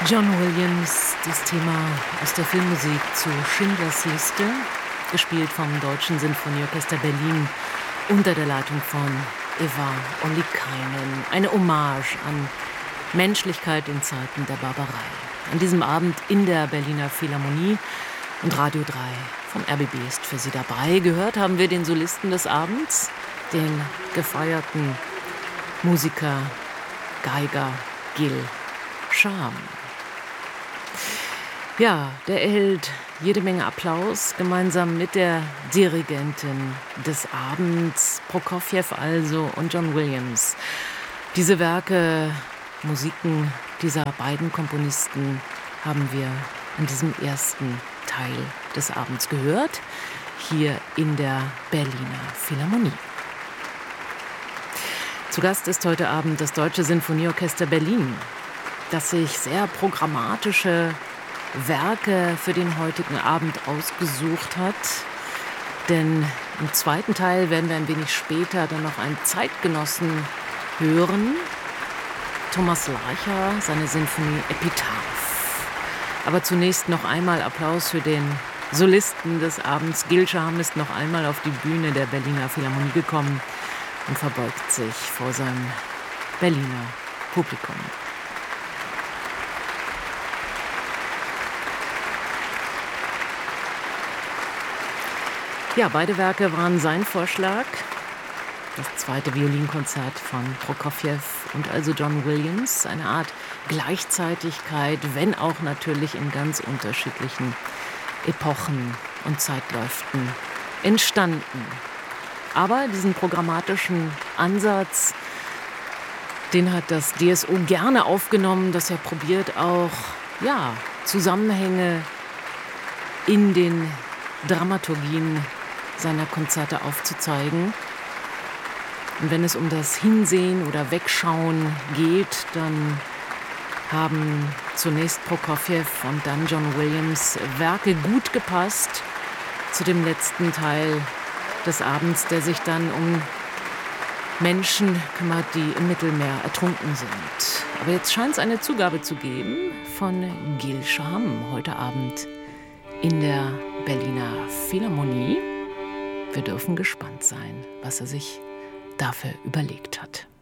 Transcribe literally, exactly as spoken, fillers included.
John Williams, das Thema aus der Filmmusik zu Schindlers Liste, gespielt vom Deutschen Sinfonieorchester Berlin unter der Leitung von Eva Ollikainen. Eine Hommage an Menschlichkeit in Zeiten der Barbarei. An diesem Abend in der Berliner Philharmonie und Radio drei vom R B B ist für Sie dabei. Gehört haben wir den Solisten des Abends, den gefeierten Musiker, Geiger Gil Shaham. Ja, der erhält jede Menge Applaus, gemeinsam mit der Dirigentin des Abends, Prokofjew also und John Williams. Diese Werke, Musiken dieser beiden Komponisten haben wir in diesem ersten Teil des Abends gehört, hier in der Berliner Philharmonie. Zu Gast ist heute Abend das Deutsche Sinfonieorchester Berlin, das sich sehr programmatische Werke für den heutigen Abend ausgesucht hat. Denn im zweiten Teil werden wir ein wenig später dann noch einen Zeitgenossen hören. Thomas Larcher, seine Sinfonie Epitaph. Aber zunächst noch einmal Applaus für den Solisten des Abends. Gil Shaham ist noch einmal auf die Bühne der Berliner Philharmonie gekommen und verbeugt sich vor seinem Berliner Publikum. Ja, beide Werke waren sein Vorschlag. Das zweite Violinkonzert von Prokofjew und also John Williams. Eine Art Gleichzeitigkeit, wenn auch natürlich in ganz unterschiedlichen Epochen und Zeitläuften entstanden. Aber diesen programmatischen Ansatz, den hat das D S O gerne aufgenommen, dass er probiert auch, ja, Zusammenhänge in den Dramaturgien seiner Konzerte aufzuzeigen. Und wenn es um das Hinsehen oder Wegschauen geht, dann haben zunächst Prokofjew und dann John Williams Werke gut gepasst zu dem letzten Teil des Abends, der sich dann um Menschen kümmert, die im Mittelmeer ertrunken sind. Aber jetzt scheint es eine Zugabe zu geben von Gil Shaham heute Abend in der Berliner Philharmonie. Wir dürfen gespannt sein, was er sich dafür überlegt hat.